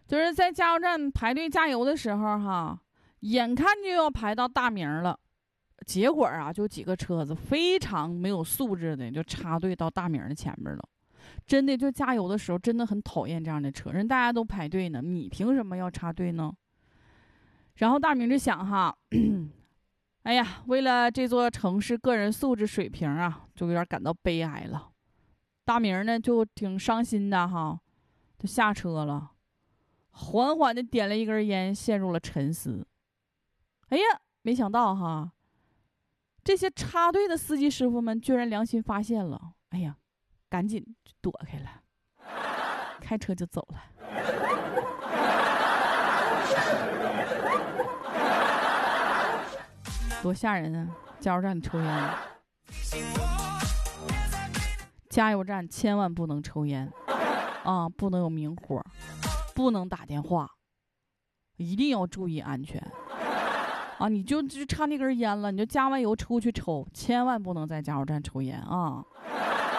就是在加油站排队加油的时候哈，眼看就要排到大名了，结果啊，就几个车子非常没有素质的就插队到大名的前面了。真的就加油的时候真的很讨厌这样的车，人大家都排队呢，你凭什么要插队呢？然后大明就想哈，哎呀，为了这座城市个人素质水平啊，就有点感到悲哀了。大明呢就挺伤心的哈，就下车了，缓缓的点了一根烟，陷入了沉思。哎呀，没想到哈，这些插队的司机师傅们居然良心发现了，哎呀，赶紧就躲开了，开车就走了。多吓人啊！加油站里抽烟，加油站千万不能抽烟啊，不能有明火，不能打电话，一定要注意安全啊！你就差那根烟了，你就加完油出去抽，千万不能在加油站抽烟啊！